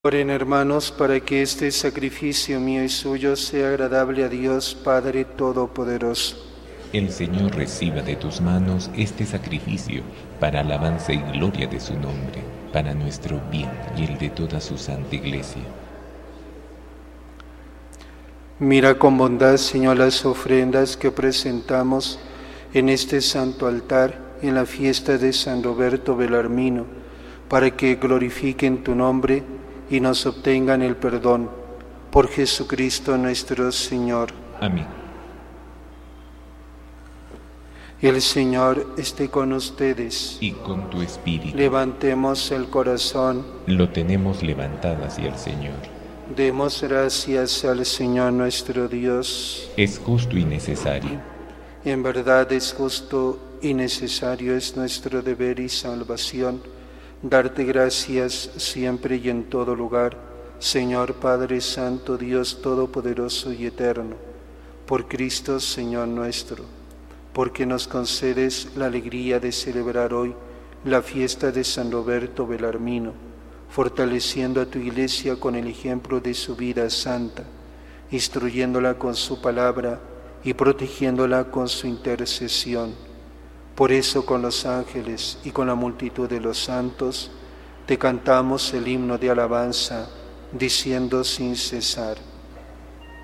Oren, hermanos, para que este sacrificio mío y suyo sea agradable a Dios Padre Todopoderoso. El Señor reciba de tus manos este sacrificio para alabanza y gloria de su nombre, para nuestro bien y el de toda su santa Iglesia. Mira con bondad, Señor, las ofrendas que presentamos en este santo altar en la fiesta de San Roberto Belarmino, para que glorifiquen tu nombre y nos obtengan el perdón. Por Jesucristo nuestro Señor. Amén. El Señor esté con ustedes. Y con tu espíritu. Levantemos el corazón. Lo tenemos levantado hacia el Señor. Demos gracias al Señor nuestro Dios. Es justo y necesario. En verdad es justo y necesario, es nuestro deber y salvación, darte gracias siempre y en todo lugar, Señor Padre Santo, Dios Todopoderoso y Eterno, por Cristo Señor nuestro, porque nos concedes la alegría de celebrar hoy la fiesta de San Roberto Belarmino, fortaleciendo a tu Iglesia con el ejemplo de su vida santa, instruyéndola con su palabra y protegiéndola con su intercesión. Por eso con los ángeles y con la multitud de los santos te cantamos el himno de alabanza, diciendo sin cesar: